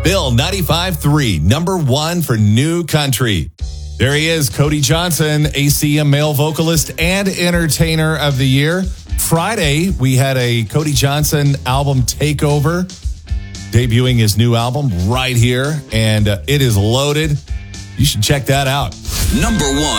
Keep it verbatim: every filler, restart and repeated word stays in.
Bill ninety-five three, number one for new country. There he is, Cody Johnson, A C M Male Vocalist and Entertainer of the Year. Friday, we had a Cody Johnson album takeover, debuting his new album right here, and uh, it is loaded. You should check that out. Number one.